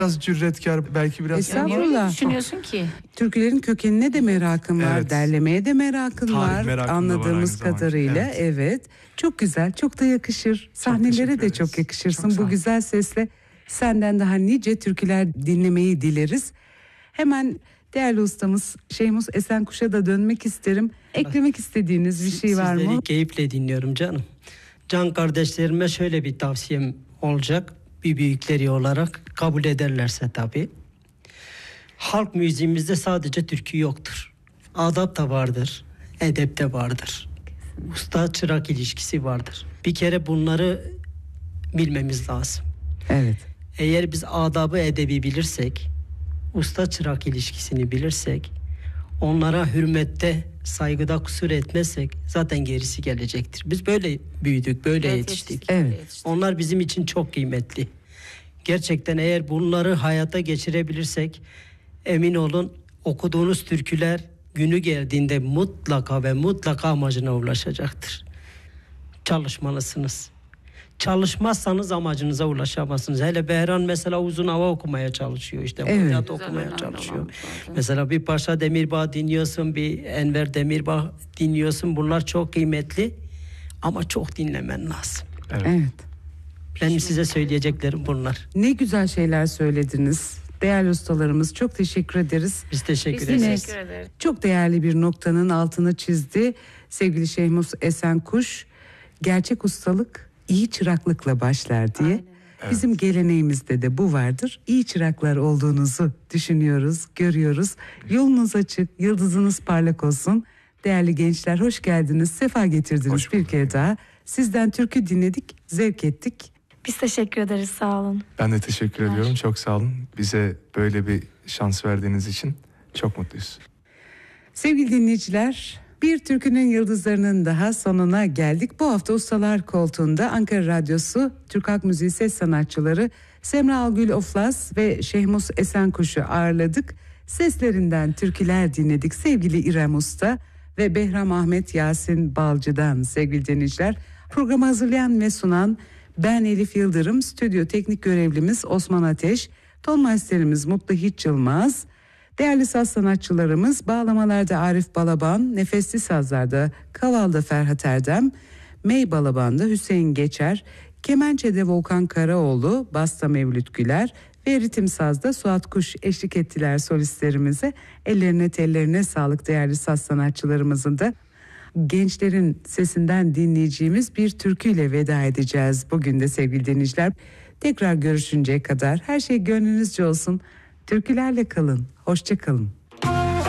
cüretkar, belki biraz... Estağfurullah. Ne düşünüyorsun ki? Türkülerin kökenine de merakın var, Evet. derlemeye de merakın Tarih var merakım da var anladığımız aynı zamanda. kadarıyla. Evet. Evet. Çok güzel, çok da yakışır. Sahnelere teşekkür de ederiz. çok yakışırsın. Çok sağ Bu ol. güzel sesle senden daha nice türküler dinlemeyi dileriz. Hemen değerli ustamız Şeyhmus Esenkuş'a da dönmek isterim. Eklemek istediğiniz bir şey var mı? Sizleri keyifle dinliyorum canım. Can kardeşlerime şöyle bir tavsiyem olacak. Bir büyükleri olarak kabul ederlerse tabii. Halk müziğimizde sadece türkü yoktur. Adap da vardır, edep de vardır. Usta çırak ilişkisi vardır. Bir kere bunları bilmemiz lazım. Evet. Eğer biz adabı edebi bilirsek, usta çırak ilişkisini bilirsek, onlara hürmette, saygıda kusur etmezsek zaten gerisi gelecektir. Biz böyle büyüdük, böyle yetiştik. Evet. Onlar bizim için çok kıymetli. Gerçekten eğer bunları hayata geçirebilirsek, emin olun okuduğunuz türküler günü geldiğinde mutlaka ve mutlaka amacına ulaşacaktır. Çalışmalısınız. Çalışmazsanız amacınıza ulaşamazsınız. Hele Behran mesela uzun hava okumaya çalışıyor. İşte Evet. Hayat okumaya çalışıyor. Mesela bir Paşa Demirbağ dinliyorsun, bir Enver Demirbağ dinliyorsun. Bunlar çok kıymetli ama çok dinlemen lazım. Evet. Benim size söyleyeceklerim bunlar. Ne güzel şeyler söylediniz. Değerli ustalarımız, çok teşekkür ederiz. Biz teşekkür Biz ederiz. teşekkür ederiz. Çok değerli bir noktanın altını çizdi sevgili Şeyhmus Esenkuş. Gerçek ustalık iyi çıraklıkla başlar diye. Aynen. Bizim geleneğimizde de bu vardır. İyi çıraklar olduğunuzu düşünüyoruz, görüyoruz. Yolunuz açık, yıldızınız parlak olsun. Değerli gençler, hoş geldiniz, sefa getirdiniz Hoş bir bulduk. kere daha. Sizden türkü dinledik, zevk ettik. Biz teşekkür ederiz, sağ olun. Ben de teşekkür ediyorum. Çok sağ olun. Bize böyle bir şans verdiğiniz için çok mutluyuz. Sevgili dinleyiciler, bir türkünün yıldızlarının daha sonuna geldik. Bu hafta Ustalar Koltuğu'nda Ankara Radyosu Türk Halk Müziği ses sanatçıları Semra Algül Oflas ve Şeyhmus Esenkuş'u ağırladık. Seslerinden türküler dinledik sevgili İrem Usta ve Behram Ahmet Yasin Balcı'dan sevgili dinleyiciler. Programı hazırlayan ve sunan ben Elif Yıldırım, stüdyo teknik görevlimiz Osman Ateş, ton masterimiz Mutlu Hiç Yılmaz. Değerli saz sanatçılarımız bağlamalarda Arif Balaban, nefesli sazlarda Kaval'da Ferhat Erdem, Mey Balaban'da Hüseyin Geçer, kemençede Volkan Karaoğlu, basta Mevlüt Güler ve ritim sazda Suat Kuş eşlik ettiler solistlerimize. Ellerine tellerine sağlık değerli saz sanatçılarımızın da. Gençlerin sesinden dinleyeceğimiz bir türküyle veda edeceğiz bugün de sevgili dinleyiciler. Tekrar görüşünceye kadar her şey gönlünüzce olsun. Türkülerle kalın, hoşça kalın.